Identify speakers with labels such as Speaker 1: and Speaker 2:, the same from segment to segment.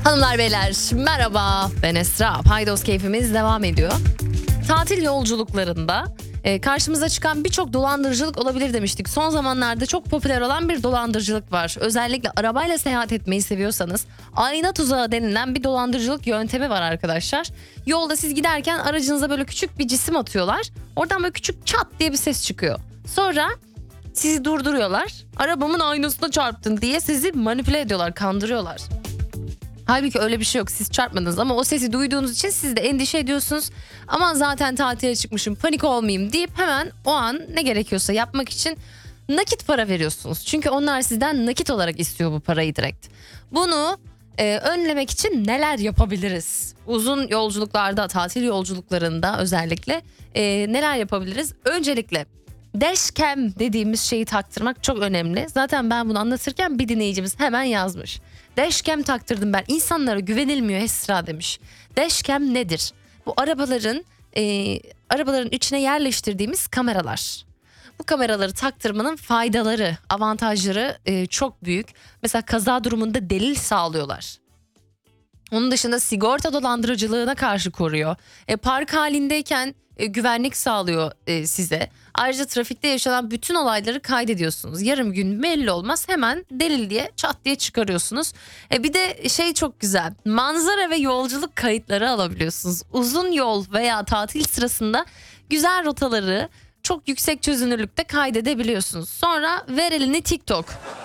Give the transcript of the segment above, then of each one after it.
Speaker 1: Hanımlar beyler merhaba, ben Esra. Paydos keyfimiz devam ediyor. Tatil yolculuklarında karşımıza çıkan birçok dolandırıcılık olabilir demiştik. Son zamanlarda çok popüler olan bir dolandırıcılık var. Özellikle arabayla seyahat etmeyi seviyorsanız ayna tuzağı denilen bir dolandırıcılık yöntemi var arkadaşlar. Yolda siz giderken aracınıza böyle küçük bir cisim atıyorlar. Oradan böyle küçük çat diye bir ses çıkıyor. Sonra sizi durduruyorlar. Arabamın aynasına çarptın diye sizi manipüle ediyorlar, kandırıyorlar. Halbuki öyle bir şey yok. Siz çarpmadınız ama o sesi duyduğunuz için siz de endişe ediyorsunuz. Aman zaten tatile çıkmışım, panik olmayayım deyip hemen o an ne gerekiyorsa yapmak için nakit para veriyorsunuz. Çünkü onlar sizden nakit olarak istiyor bu parayı direkt. Bunu önlemek için neler yapabiliriz? Uzun yolculuklarda, tatil yolculuklarında özellikle neler yapabiliriz? Öncelikle dashcam dediğimiz şeyi taktırmak çok önemli. Zaten ben bunu anlatırken bir dinleyicimiz hemen yazmış. Dashcam taktırdım ben. İnsanlara güvenilmiyor Esra demiş. Dashcam nedir? Bu arabaların içine yerleştirdiğimiz kameralar. Bu kameraları taktırmanın faydaları, avantajları çok büyük. Mesela kaza durumunda delil sağlıyorlar. Onun dışında sigorta dolandırıcılığına karşı koruyor. Park halindeyken güvenlik sağlıyor size. Ayrıca trafikte yaşanan bütün olayları kaydediyorsunuz. Yarım gün belli olmaz, hemen delil diye çat diye çıkarıyorsunuz. Bir de şey çok güzel, manzara ve yolculuk kayıtları alabiliyorsunuz. Uzun yol veya tatil sırasında güzel rotaları çok yüksek çözünürlükte kaydedebiliyorsunuz. Sonra ver elini TikTok.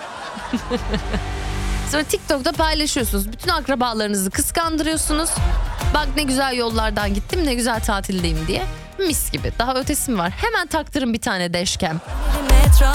Speaker 1: Sonra TikTok'ta paylaşıyorsunuz. Bütün akrabalarınızı kıskandırıyorsunuz. Bak ne güzel yollardan gittim, ne güzel tatildeyim diye. Mis gibi. Daha ötesi mi var? Hemen taktırın bir tane dashcam.